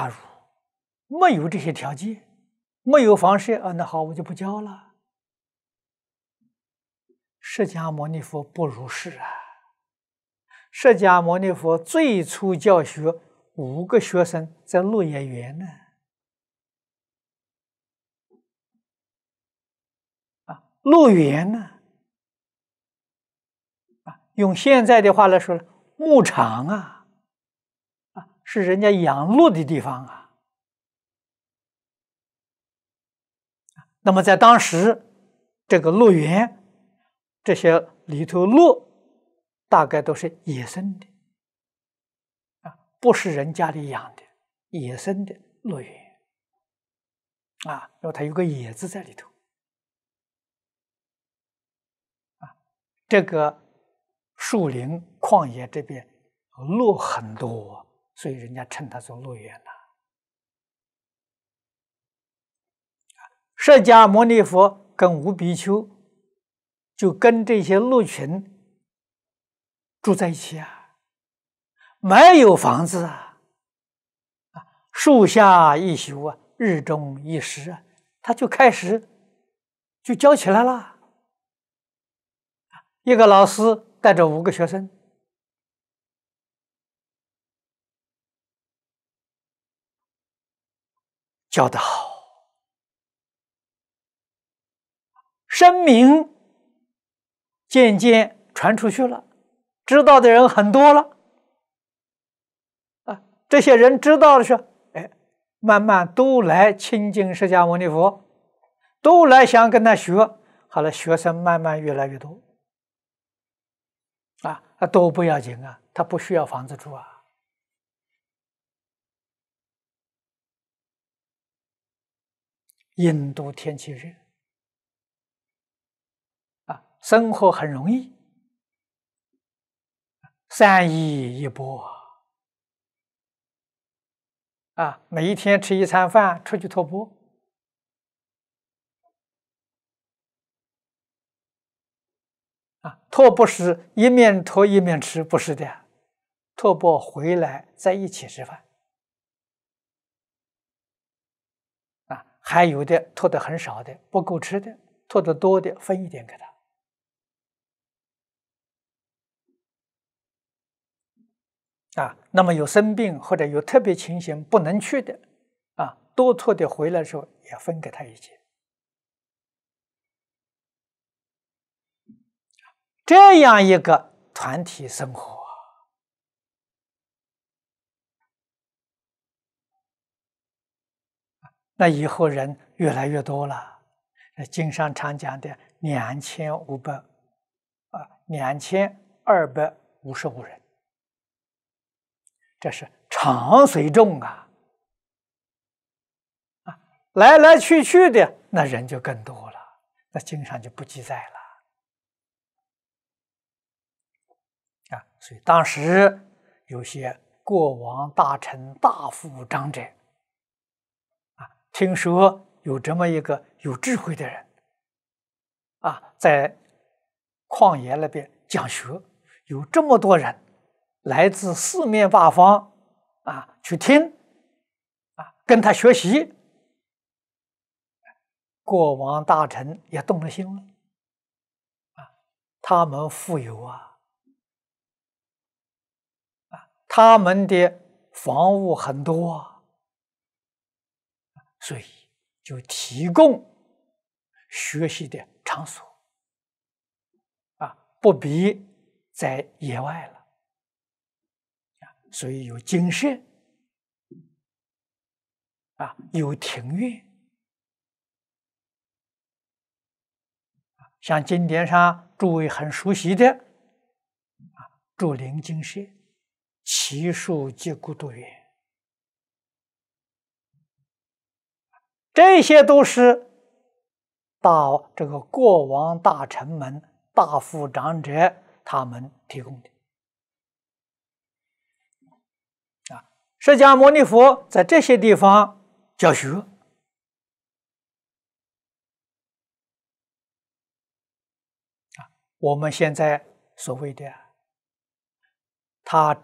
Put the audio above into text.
没有这些条件，没有房舍啊，那好，我就不教了。释迦牟尼佛不如是啊！释迦牟尼佛最初教学5个学生在鹿野园呢。鹿园呢？用现在的话来说，牧场啊，是人家养鹿的地方啊。那么在当时，这个鹿园，这些里头鹿大概都是野生的，不是人家里养的，野生的鹿园因为它有个野字在里头这个树林旷野这边鹿很多，所以人家称它做鹿园了。释迦牟尼佛跟五比丘就跟这些鹿群住在一起啊，没有房子树下一宿日中一时他就开始就教起来了。一个老师带着5个学生，教得好，声名渐渐传出去了，知道的人很多了这些人知道的时候，慢慢都来亲近释迦牟尼佛，都来想跟他学，好了，学生慢慢越来越多都不要紧他不需要房子住印度天气热生活很容易3衣一钵每一天吃1餐饭，出去托钵托不是一面托一面吃，不是的，托钵回来在一起吃饭还有的托的很少的不够吃的，托的多的分一点给他那么有生病或者有特别情形不能去的多托的回来的时候也分给他一些。这样一个团体生活那以后人越来越多了。经上常讲的2255人，这是常随众来来去去的那人就更多了，那经上就不记载了所以当时有些国王大臣大富长者听说有这么一个有智慧的人在旷野那边讲学，有这么多人来自四面八方去听跟他学习，国王大臣也动了心了他们富有他们的房屋很多所以就提供学习的场所不必在野外了所以有精舍有庭院像经典上诸位很熟悉的竹林精舍、奇树接孤独园，这些都是到这个国王大臣们、大富长者他们提供的释迦牟尼佛在这些地方教学我们现在所谓的他